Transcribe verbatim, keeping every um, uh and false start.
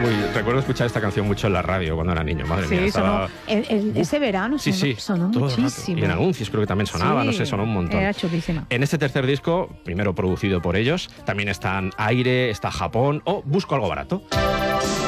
Uy, recuerdo escuchar esta canción mucho en la radio cuando era niño, madre sí, mía. Estaba... sonó, el, el, ese verano sí, sonó, sí, sonó todo el rato. muchísimo. Y en anuncios creo que también sonaba, sí, no sé, sonó un montón. Era chulísima. En este tercer disco, primero producido por ellos, también están Aire, está Japón o Busco algo barato.